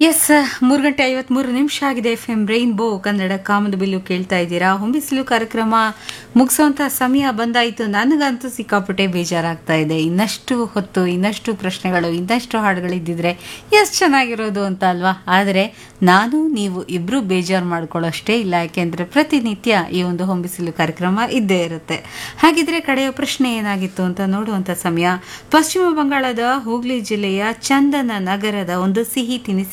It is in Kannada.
ಎಸ್ 3:53 ಆಗಿದೆ. FM ರೈನ್ಬೋ ಕನ್ನಡ ಕಾಮನಬಿಲ್ಲು ಕೇಳ್ತಾ ಇದ್ದೀರಾ. ಹೊಂಬಿಸಿಲು ಕಾರ್ಯಕ್ರಮ ಮುಗಿಸೋಂಥ ಸಮಯ ಬಂದಾಯಿತು. ನನಗಂತೂ ಸಿಕ್ಕಾಪಟ್ಟೆ ಬೇಜಾರಾಗ್ತಾ ಇದೆ. ಇನ್ನಷ್ಟು ಹೊತ್ತು, ಇನ್ನಷ್ಟು ಪ್ರಶ್ನೆಗಳು, ಇನ್ನಷ್ಟು ಹಾಡುಗಳಿದ್ದಿದ್ರೆ ಎಷ್ಟು ಚೆನ್ನಾಗಿರೋದು ಅಂತ ಅಲ್ವಾ. ಆದರೆ ನಾನು ನೀವು ಇಬ್ಬರು ಬೇಜಾರು ಮಾಡ್ಕೊಳ್ಳೋಷ್ಟೇ ಇಲ್ಲ, ಯಾಕೆಂದರೆ ಪ್ರತಿನಿತ್ಯ ಈ ಒಂದು ಹೊಂಬಿಸಿಲು ಕಾರ್ಯಕ್ರಮ ಇದ್ದೇ ಇರುತ್ತೆ. ಹಾಗಿದ್ರೆ ಕಡೆಯ ಪ್ರಶ್ನೆ ಏನಾಗಿತ್ತು ಅಂತ ನೋಡುವಂಥ ಸಮಯ. ಪಶ್ಚಿಮ ಬಂಗಾಳದ ಹೂಗ್ಲಿ ಜಿಲ್ಲೆಯ ಚಂದನ ನಗರದ ಒಂದು ಸಿಹಿ ತಿನಿಸಿ